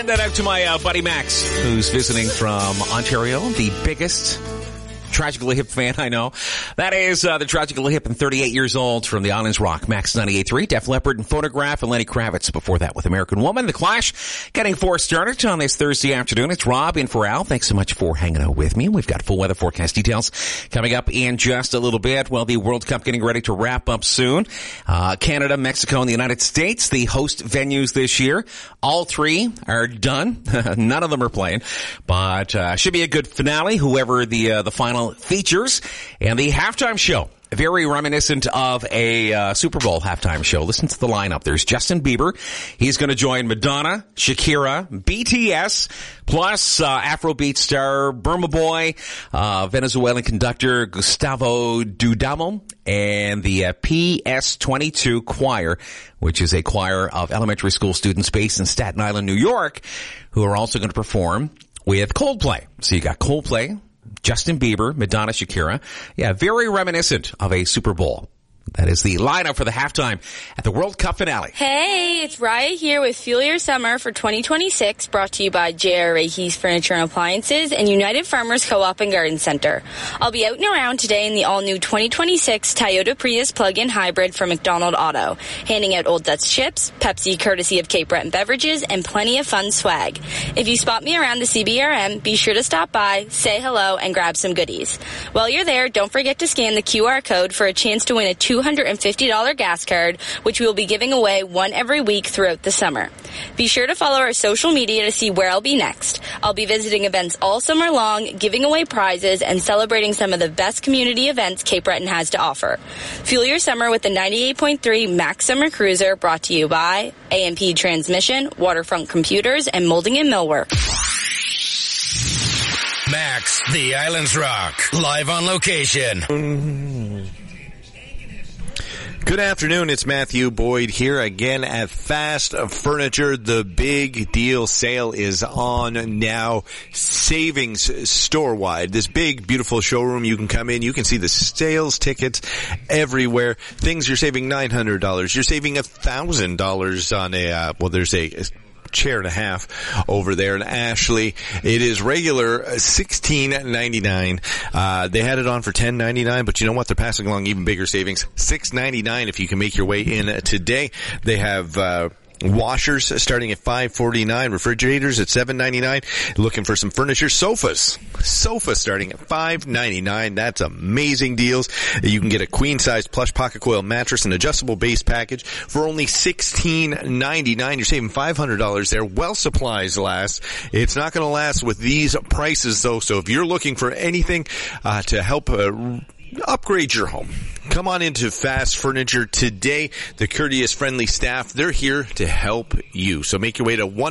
Send that out to my buddy Max, who's visiting from Ontario, the biggest Tragically Hip fan I know. That is the Tragically Hip and 38 years old from the Islands Rock. Max 98.3, Def Leppard and Phonograph, and Lenny Kravitz before that with American Woman. The Clash getting 4 started on this Thursday afternoon. It's Rob in for Al. Thanks so much for hanging out with me. We've got full weather forecast details coming up in just a little bit. Well, the World Cup getting ready to wrap up soon. Canada, Mexico, and the United States, the host venues this year. All 3 are done. None of them are playing, but should be a good finale, whoever the final features. And the halftime show, very reminiscent of a Super Bowl halftime show. Listen to the lineup. There's Justin Bieber. He's going to join Madonna, Shakira, BTS, plus Afrobeat star Burma Boy, Venezuelan conductor Gustavo Dudamel, and the PS22 Choir, which is a choir of elementary school students based in Staten Island, New York, who are also going to perform with Coldplay. So you got Coldplay, Justin Bieber, Madonna, Shakira. Yeah, very reminiscent of a Super Bowl. That is the lineup for the halftime at the World Cup finale. Hey, it's Raya here with Fuel Your Summer for 2026, brought to you by J.R. Rahey's Furniture and Appliances and United Farmers Co-op and Garden Center. I'll be out and around today in the all-new 2026 Toyota Prius plug-in hybrid from McDonald Auto, handing out Old Dutch chips, Pepsi courtesy of Cape Breton Beverages, and plenty of fun swag. If you spot me around the CBRM, be sure to stop by, say hello, and grab some goodies. While you're there, don't forget to scan the QR code for a chance to win a $250 gas card, which we will be giving away one every week throughout the summer. Be sure to follow our social media to see where I'll be next. I'll be visiting events all summer long, giving away prizes, and celebrating some of the best community events Cape Breton has to offer. Fuel your summer with the 98.3 Max Summer Cruiser, brought to you by AMP Transmission, Waterfront Computers, and Molding and Millwork. Max, the Islands Rock, live on location. Good afternoon, it's Matthew Boyd here again at Fast Furniture. The big deal sale is on now. Savings store-wide. This big, beautiful showroom, you can come in, you can see the sales tickets everywhere. Things you're saving $900. You're saving $1,000 on there's a chair and a half over there in Ashley. It is regular $16.99. They had it on for $10.99, but you know what? They're passing along even bigger savings. $6.99 if you can make your way in today. They have washers starting at $5.49, refrigerators at $7.99. Looking for some furniture, sofas starting at $5.99. That's amazing deals. You can get a queen size plush pocket coil mattress and adjustable base package for only $16.99. You're saving $500 there. Well, supplies last. It's not going to last with these prices though. So if you're looking for anything to help upgrade your home, come on into Fast Furniture today. The courteous, friendly staff, they're here to help you. So make your way to